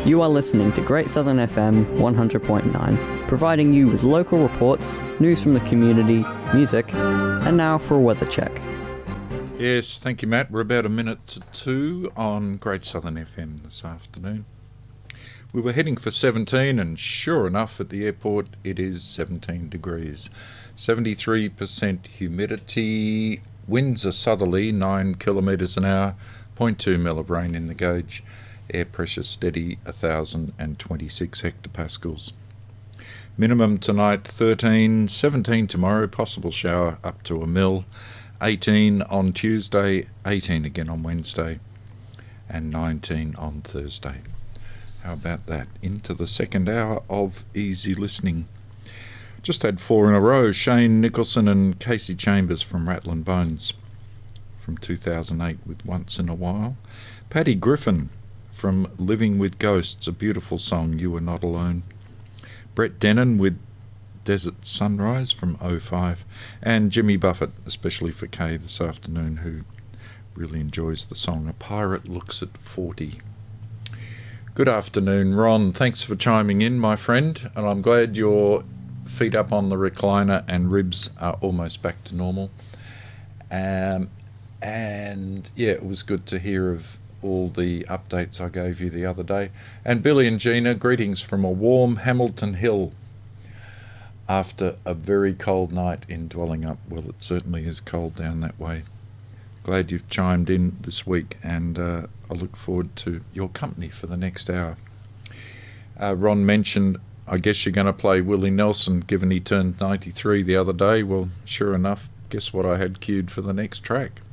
You are listening to Great Southern FM 100.9, providing you with local reports, news from the community, music, and now for a weather check. Yes, thank you, Matt. We're about a minute to 2 on Great Southern FM this afternoon. We were heading for 17, and sure enough, at the airport it is 17 degrees. 73% humidity, winds are southerly, 9 kilometres an hour, 0.2 mil of rain in the gauge, air pressure steady, 1,026 hectopascals. Minimum tonight 13, 17 tomorrow, possible shower up to a mil, 18 on Tuesday, 18 again on Wednesday, and 19 on Thursday. How about that? Into the second hour of easy listening. Just had 4 in a row. Shane Nicholson and Casey Chambers from Rattlin' Bones from 2008 with Once in a While. Paddy Griffin from Living with Ghosts, a beautiful song, You Are Not Alone. Brett Denon with Desert Sunrise from 05. And Jimmy Buffett, especially for Kay this afternoon, who really enjoys the song A Pirate Looks at 40. Good afternoon, Ron. Thanks for chiming in, my friend. And I'm glad your feet up on the recliner and ribs are almost back to normal. And yeah, it was good to hear of all the updates I gave you the other day. And Billy and Gina, greetings from a warm Hamilton Hill after a very cold night in Dwellingup. Well, it certainly is cold down that way. Glad you've chimed in this week, and I look forward to your company for the next hour. Ron mentioned, I guess you're going to play Willie Nelson, given he turned 93 the other day. Well, sure enough, guess what I had queued for the next track?